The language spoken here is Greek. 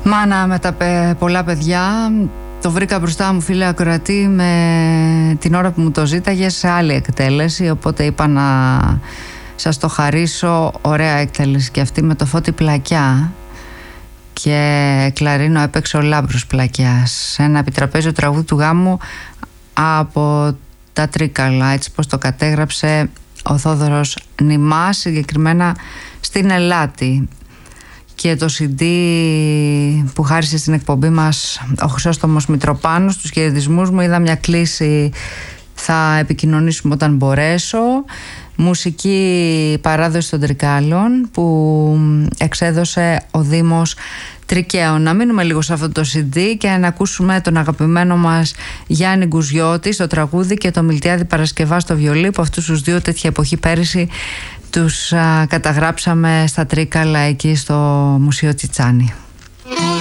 Μάνα με τα πολλά παιδιά. Το βρήκα μπροστά μου, φίλε ακροατή, με την ώρα που μου το ζήταγε σε άλλη εκτέλεση, οπότε είπα να σας το χαρίσω. Ωραία εκτέλεση και αυτή, με το Φώτη Πλακιά, και κλαρίνο έπαιξε ο Λάμπρος Πλακιάς, ένα επιτραπέζιο τραγούδι του γάμου από τα Τρίκαλα, έτσι πως το κατέγραψε ο Θόδωρος Νημάς, συγκεκριμένα στην Ελάτη. Και το CD που χάρισε στην εκπομπή μας ο Χρυσόστομος Μητροπάνος, τους χαιρετισμούς μου, είδα μια κλίση, θα επικοινωνήσουμε όταν μπορέσω. Μουσική παράδοση των Τρικάλων που εξέδωσε ο Δήμος Τρικαίων. Να μείνουμε λίγο σε αυτό το CD και να ακούσουμε τον αγαπημένο μας Γιάννη Γκουζιώτη στο τραγούδι και το Μιλτιάδη Παρασκευά στο βιολί, που αυτούς τους δύο τέτοια εποχή πέρυσι τους καταγράψαμε στα Τρίκαλα εκεί στο Μουσείο Τσιτσάνι.